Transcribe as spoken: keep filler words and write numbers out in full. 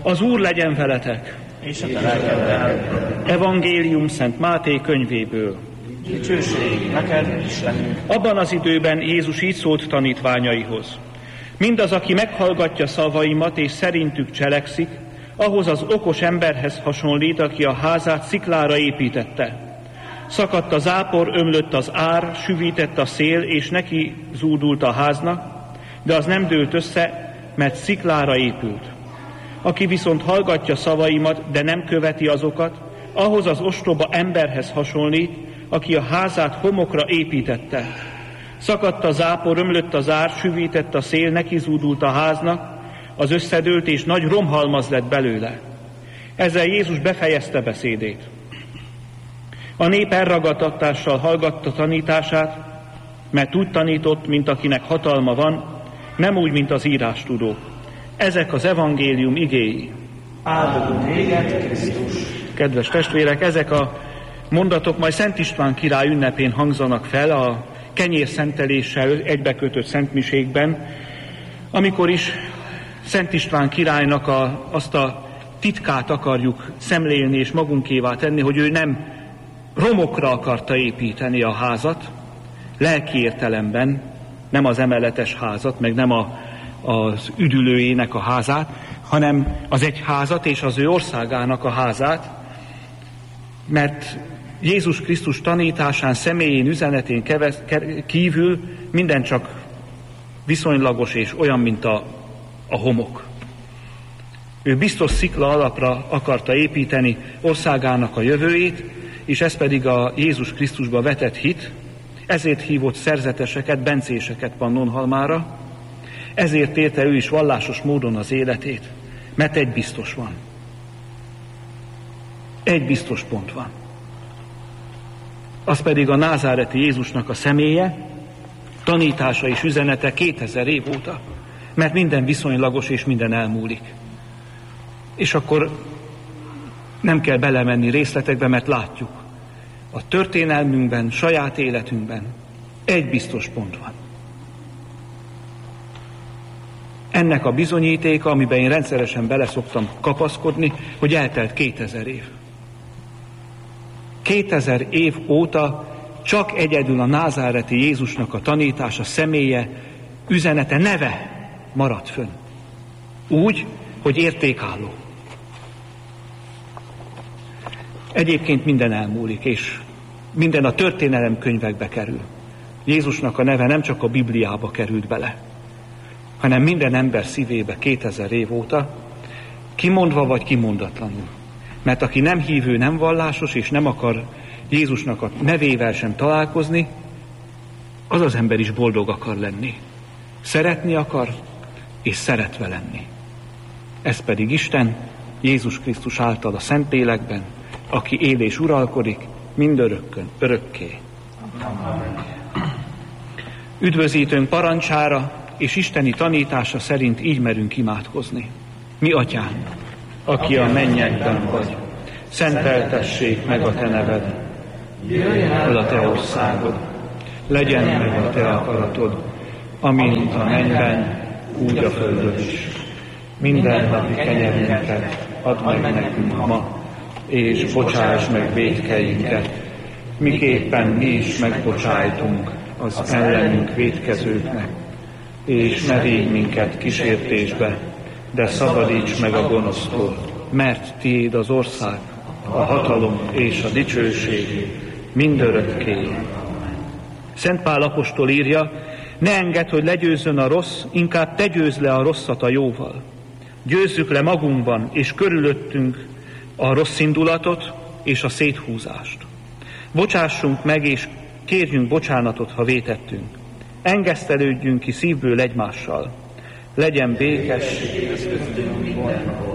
Az Úr legyen veletek! És a te lelkeddel. Evangélium Szent Máté könyvéből. Dicsőség neked, Istenünk! Abban az időben Jézus így szólt tanítványaihoz. Mindaz, aki meghallgatja szavaimat és szerintük cselekszik, ahhoz az okos emberhez hasonlít, aki a házát sziklára építette. Szakadt a zápor, ömlött az ár, süvített a szél, és neki zúdult a háznak, de az nem dőlt össze, mert sziklára épült. Aki viszont hallgatja szavaimat, de nem követi azokat, ahhoz az ostoba emberhez hasonlít, aki a házát homokra építette. Szakadt a zápor, ömlött az ár, süvített a szél, neki zúdult a háznak, az összedőlt, és nagy romhalmaz lett belőle. Ezzel Jézus befejezte beszédét. A nép elragadtatással hallgatta tanítását, mert úgy tanított, mint akinek hatalma van, nem úgy, mint az írástudók. Ezek az evangélium igéi. Áldozunk téged, Krisztus! Kedves testvérek, ezek a mondatok majd Szent István király ünnepén hangzanak fel a kenyérszenteléssel egybekötött szentmisékben, amikor is Szent István királynak a, azt a titkát akarjuk szemlélni és magunkévá tenni, hogy ő nem romokra akarta építeni a házat, lelki értelemben, nem az emeletes házat, meg nem a, az üdülőjének a házát, hanem az egyházat és az ő országának a házát, mert Jézus Krisztus tanításán, személyén, üzenetén kevez, kívül minden csak viszonylagos és olyan, mint a, a homok. Ő biztos szikla alapra akarta építeni országának a jövőjét, és ez pedig a Jézus Krisztusba vetett hit, ezért hívott szerzeteseket, bencéseket Pannonhalmára, ezért érte ő is vallásos módon az életét, mert egy biztos van. Egy biztos pont van. Az pedig a názáreti Jézusnak a személye, tanítása és üzenete kétezer év óta, mert minden viszonylagos és minden elmúlik. És akkor nem kell belemenni részletekbe, mert látjuk. A történelmünkben, saját életünkben egy biztos pont van. Ennek a bizonyítéka, amiben én rendszeresen bele szoktam kapaszkodni, hogy eltelt kétezer év. Kétezer év óta csak egyedül a názáreti Jézusnak a tanítása, személye, üzenete, neve maradt fönn. Úgy, hogy értékálló. Egyébként minden elmúlik, és minden a történelemkönyvekbe kerül. Jézusnak a neve nem csak a Bibliába került bele, hanem minden ember szívébe kétezer év óta, kimondva vagy kimondatlanul. Mert aki nem hívő, nem vallásos, és nem akar Jézusnak a nevével sem találkozni, az az ember is boldog akar lenni. Szeretni akar, és szeretve lenni. Ez pedig Isten, Jézus Krisztus által a Szentlélekben, aki él és uralkodik, mindörökkön, örökké. Amen. Üdvözítőnk parancsára és isteni tanítása szerint így merünk imádkozni. Mi Atyánk, aki a mennyekben vagy, szenteltessék meg a te neved, jöjjön el a te országod, legyen meg a te akaratod, amint a mennyben, úgy a földön is. Minden napi kenyerünket add meg nekünk ma, és bocsáss meg vétkeinket, miképpen mi is megbocsájtunk az ellenünk vétkezőknek, és ne védj minket kísértésbe, de szabadíts meg a gonosztól, mert tiéd az ország, a hatalom és a dicsőség mindörökké. Szent Pál apostol írja, ne engedd, hogy legyőzzön a rossz, inkább te győzd le a rosszat a jóval. Győzzük le magunkban és körülöttünk a rossz indulatot és a széthúzást. Bocsássunk meg és kérjünk bocsánatot, ha vétettünk. Engesztelődjünk ki szívből egymással. Legyen békesség közöttünk,